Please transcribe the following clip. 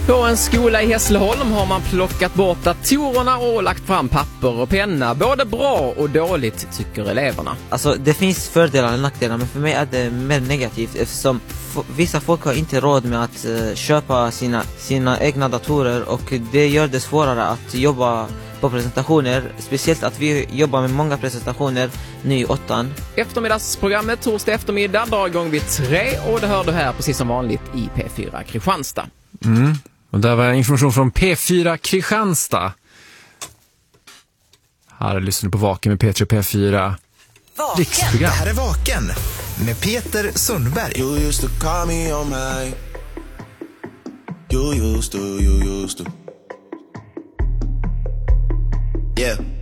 På en skola i Hässleholm har man plockat bort datorerna och lagt fram papper och penna. Både bra och dåligt, tycker eleverna. Alltså det finns fördelar och nackdelar, men för mig är det mer negativt eftersom vissa folk har inte råd med att köpa sina egna datorer, och det gör det svårare att jobba på presentationer, speciellt att vi jobbar med många presentationer nu i 8:an. Eftermiddagsprogrammet torsdag eftermiddag drar igång vid 3, och det hör du här precis som vanligt i P4 Kristianstad. Och där var information från P4 Kristianstad. Här lyssnar du på Vaken med P3 och P4 Riksprogram. Det här är Vaken med Peter Sundberg. You used to call me on my. You used to. Yeah.